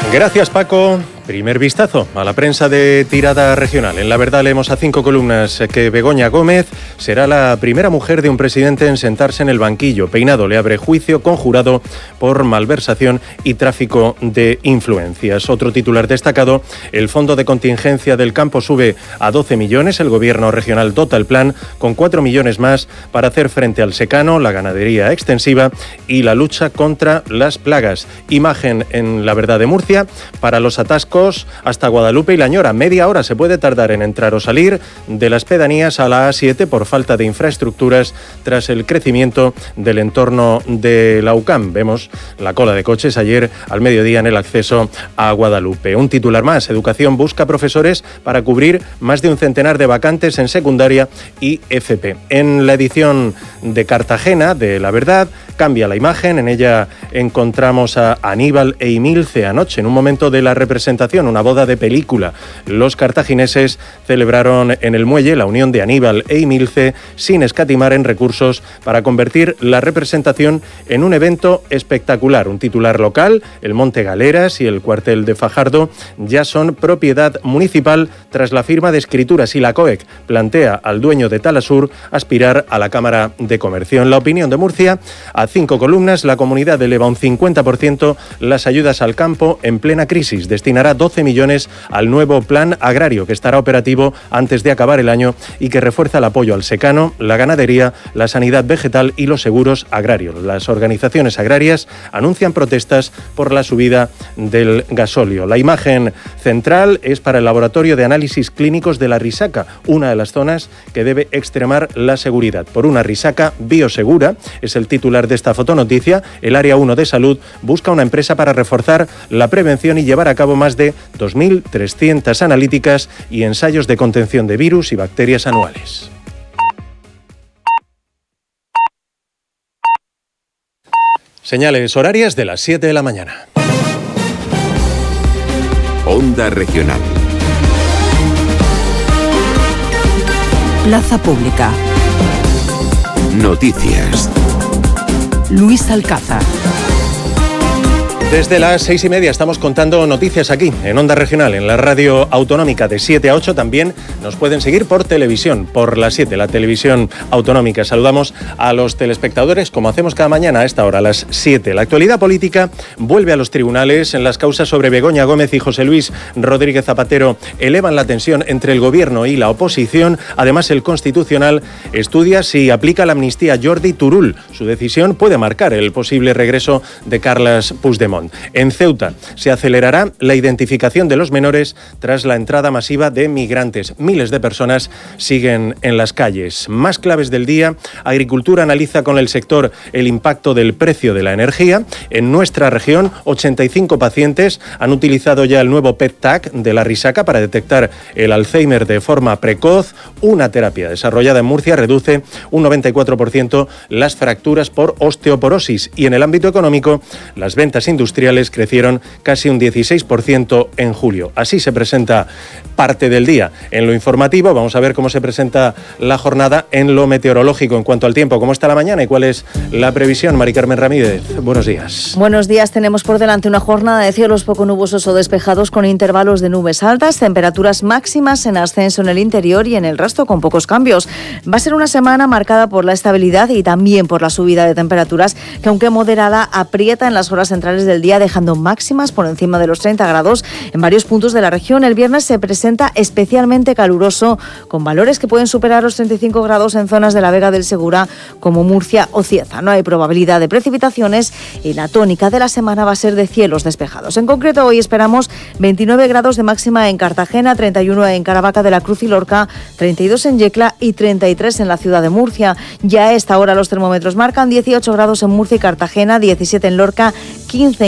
Gracias, Paco. Primer vistazo a la prensa de tirada regional. En La Verdad leemos a 5 columnas que Begoña Gómez será la primera mujer de un presidente en sentarse en el banquillo. Peinado le abre juicio conjurado por malversación y tráfico de influencias. Otro titular destacado: el fondo de contingencia del campo sube a 12 millones. El gobierno regional dota el plan con 4 millones más para hacer frente al secano, la ganadería extensiva y la lucha contra las plagas. Imagen en La Verdad de Murcia para los atascos hasta Guadalupe y La Ñora. Media hora se puede tardar en entrar o salir de las pedanías a la A7 por falta de infraestructuras tras el crecimiento del entorno de la UCAM. Vemos la cola de coches ayer al mediodía en el acceso a Guadalupe. Un titular más: Educación busca profesores para cubrir más de un centenar de vacantes en secundaria y FP. En la edición de Cartagena de La Verdad cambia la imagen. En ella encontramos a Aníbal e Imilce anoche en un momento de la representación, una boda de película. Los cartagineses celebraron en el muelle la unión de Aníbal e Imilce sin escatimar en recursos para convertir la representación en un evento espectacular. Un titular local: el Monte Galeras y el cuartel de Fajardo ya son propiedad municipal tras la firma de escrituras, y la COEC plantea al dueño de Talasur aspirar a la Cámara de Comercio. En La Opinión de Murcia, a 5 columnas, la comunidad eleva un 50% las ayudas al campo en plena crisis. Destinará 12 millones al nuevo plan agrario que estará operativo antes de acabar el año y que refuerza el apoyo al secano, la ganadería, la sanidad vegetal y los seguros agrarios. Las organizaciones agrarias anuncian protestas por la subida del gasóleo. La imagen central es para el Laboratorio de Análisis Clínicos de la Risaca, una de las zonas que debe extremar la seguridad. Por una Risaca biosegura es el titular de esta fotonoticia. El Área 1 de Salud busca una empresa para reforzar la prevención y llevar a cabo más de 2.300 analíticas y ensayos de contención de virus y bacterias anuales. Señales horarias de las 7 de la mañana. Onda Regional. Plaza Pública. Noticias. Luis Alcázar. Desde las 6:30 estamos contando noticias aquí, en Onda Regional, en la radio autonómica de 7 a 8. También nos pueden seguir por televisión, por la 7, la televisión autonómica. Saludamos a los telespectadores, como hacemos cada mañana a esta hora, a las 7. La actualidad política vuelve a los tribunales. En las causas sobre Begoña Gómez y José Luis Rodríguez Zapatero elevan la tensión entre el gobierno y la oposición. Además, el Constitucional estudia si aplica la amnistía a Jordi Turull. Su decisión puede marcar el posible regreso de Carles Puigdemont. En Ceuta se acelerará la identificación de los menores tras la entrada masiva de migrantes. Miles de personas siguen en las calles. Más claves del día: Agricultura analiza con el sector el impacto del precio de la energía. En nuestra región, 85 pacientes han utilizado ya el nuevo PET-TAC de la Risaca para detectar el Alzheimer de forma precoz. Una terapia desarrollada en Murcia reduce un 94% las fracturas por osteoporosis. Y en el ámbito económico, las ventas industriales crecieron casi un 16% en julio. Así se presenta parte del día en lo informativo. Vamos a ver cómo se presenta la jornada en lo meteorológico. En cuanto al tiempo, ¿cómo está la mañana y cuál es la previsión? Mari Carmen Ramírez, buenos días. Buenos días. Tenemos por delante una jornada de cielos poco nubosos o despejados con intervalos de nubes altas, temperaturas máximas en ascenso en el interior y en el resto con pocos cambios. Va a ser una semana marcada por la estabilidad y también por la subida de temperaturas, que aunque moderada aprieta en las horas centrales del día, dejando máximas por encima de los 30 grados en varios puntos de la región. El viernes se presenta especialmente caluroso, con valores que pueden superar los 35 grados en zonas de la Vega del Segura como Murcia o Cieza. No hay probabilidad de precipitaciones y la tónica de la semana va a ser de cielos despejados. En concreto, hoy esperamos 29 grados de máxima en Cartagena, 31 en Caravaca de la Cruz y Lorca, 32 en Yecla y 33 en la ciudad de Murcia. Ya a esta hora los termómetros marcan 18 grados en Murcia y Cartagena, 17 en Lorca, 15